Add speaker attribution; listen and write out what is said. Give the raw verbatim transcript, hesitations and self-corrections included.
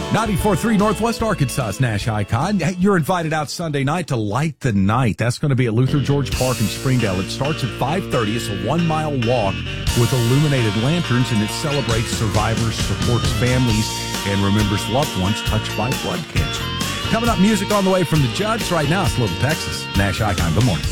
Speaker 1: ninety-four point three Northwest Arkansas's Nash Icon. You're invited out Sunday night to Light the Night. That's going to be at Luther George Park in Springdale. It starts at five thirty. It's a one-mile walk with illuminated lanterns, and it celebrates survivors, supports families, and remembers loved ones touched by blood cancer. Coming up, music on the way from the Judds. Right now, it's Little Texas. Nash Icon. Good morning.